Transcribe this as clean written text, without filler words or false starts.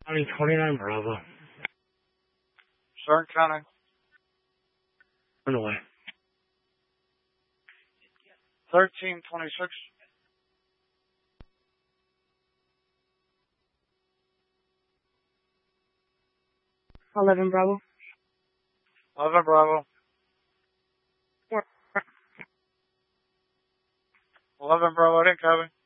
County 29 Bravo. Stark County. Run away. 1326. Eleven Bravo. 11 Bravo. 11 Bravo, I didn't copy.